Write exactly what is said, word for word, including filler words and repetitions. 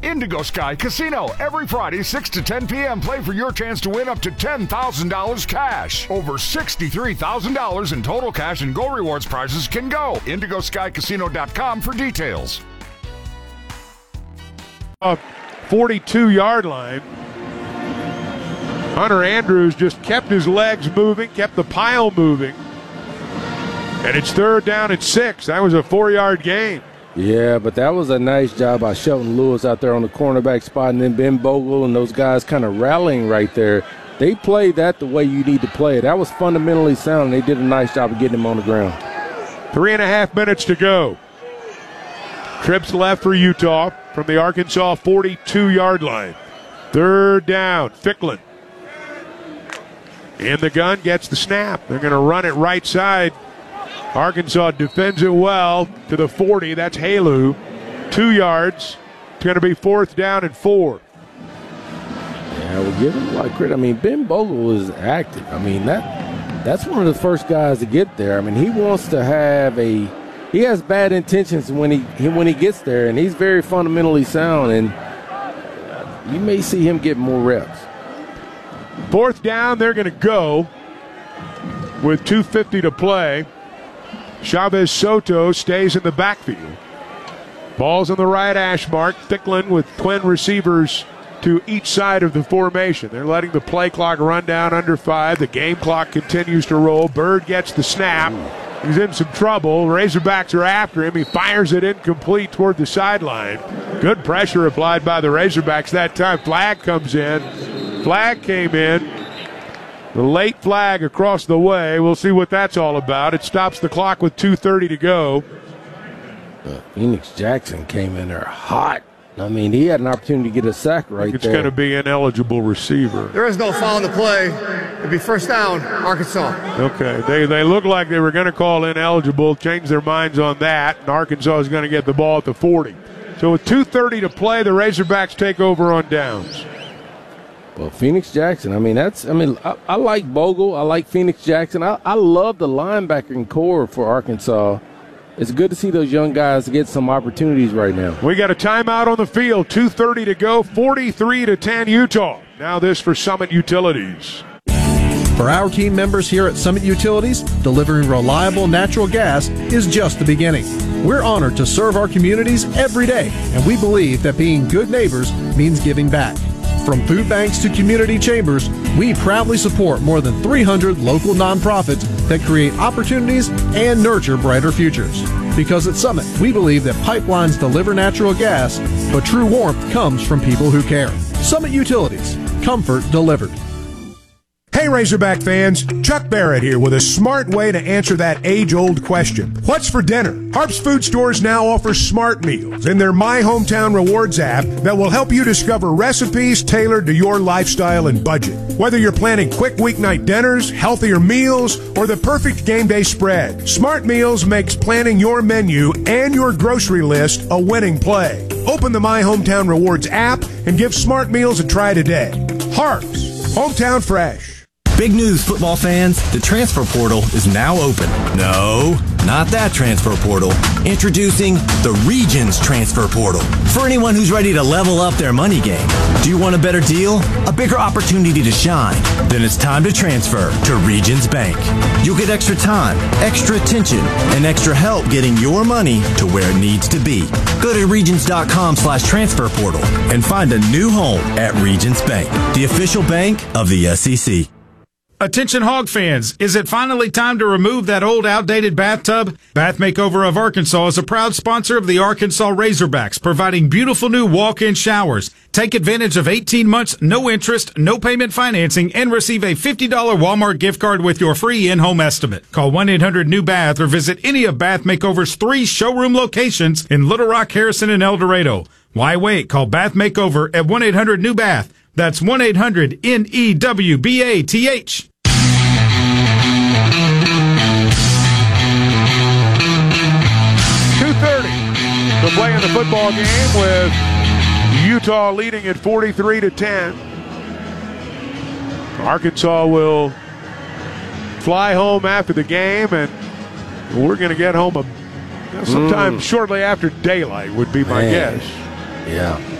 Indigo Sky Casino. Every Friday, six to ten p.m. Play for your chance to win up to ten thousand dollars cash. Over sixty-three thousand dollars in total cash and Go Rewards prizes can go. indigo sky casino dot com for details. Uh, forty-two-yard line. Hunter Andrews just kept his legs moving, kept the pile moving. And it's third down and six. That was a four-yard gain. Yeah, but that was a nice job by Shelton Lewis out there on the cornerback spot, and then Ben Bogle and those guys kind of rallying right there. They played that the way you need to play it. That was fundamentally sound, and they did a nice job of getting him on the ground. Three and a half minutes to go. Trips left for Utah from the Arkansas forty-two-yard line. Third down, Ficklin. In the gun, gets the snap. They're going to run it right side. Arkansas defends it well to the forty. That's Halu. Two yards. It's going to be fourth down and four. Yeah, we'll give him a lot of credit. I mean, Ben Bogle is active. I mean, that that's one of the first guys to get there. I mean, he wants to have a – he has bad intentions when he, he when he gets there, and he's very fundamentally sound, and you may see him get more reps. Fourth down, they're going to go with two fifty to play. Chavez Soto stays in the backfield. Ball's on the right hash mark. Ficklin with twin receivers to each side of the formation. They're letting the play clock run down under five. The game clock continues to roll. Bird gets the snap. He's in some trouble. Razorbacks are after him. He fires it incomplete toward the sideline. Good pressure applied by the Razorbacks that time. Flag comes in. Flag came in. The late flag across the way. We'll see what that's all about. It stops the clock with two thirty to go. Uh, Phoenix Jackson came in there hot. I mean, he had an opportunity to get a sack right it's there. It's going to be an ineligible receiver. There is no foul in the play. It'll be first down, Arkansas. Okay, they they look like they were going to call ineligible, change their minds on that, and Arkansas is going to get the ball at the forty. So with two thirty to play, the Razorbacks take over on downs. Well, Phoenix Jackson, I mean, that's, I mean, I, I like Bogle. I like Phoenix Jackson. I, I love the linebacking core for Arkansas. It's good to see those young guys get some opportunities right now. We got a timeout on the field, two thirty to go, forty-three to ten Utah. Now this for Summit Utilities. For our team members here at Summit Utilities, delivering reliable natural gas is just the beginning. We're honored to serve our communities every day, and we believe that being good neighbors means giving back. From food banks to community chambers, we proudly support more than three hundred local nonprofits that create opportunities and nurture brighter futures. Because at Summit, we believe that pipelines deliver natural gas, but true warmth comes from people who care. Summit Utilities, comfort delivered. Hey Razorback fans, Chuck Barrett here with a smart way to answer that age-old question. What's for dinner? Harps Food Stores now offers smart meals in their My Hometown Rewards app that will help you discover recipes tailored to your lifestyle and budget. Whether you're planning quick weeknight dinners, healthier meals, or the perfect game day spread, Smart Meals makes planning your menu and your grocery list a winning play. Open the My Hometown Rewards app and give Smart Meals a try today. Harps, hometown fresh. Big news, football fans. The transfer portal is now open. No, not that transfer portal. Introducing the Regions Transfer Portal. For anyone who's ready to level up their money game. Do you want a better deal? A bigger opportunity to shine? Then it's time to transfer to Regions Bank. You'll get extra time, extra attention, and extra help getting your money to where it needs to be. Go to regions.com slash transfer portal and find a new home at Regions Bank, the official bank of the S E C. Attention Hog fans, is it finally time to remove that old outdated bathtub? Bath Makeover of Arkansas is a proud sponsor of the Arkansas Razorbacks, providing beautiful new walk-in showers. Take advantage of eighteen months, no interest, no payment financing, and receive a fifty dollars Walmart gift card with your free in-home estimate. Call one eight hundred new bath or visit any of Bath Makeover's three showroom locations in Little Rock, Harrison, and El Dorado. Why wait? Call Bath Makeover at one eight hundred new bath. That's one eight hundred N E W B A T H. two thirty to play in the football game with Utah leading at forty-three to ten. Arkansas will fly home after the game, and we're going to get home a, sometime mm. shortly after daylight would be my Man. guess. Yeah.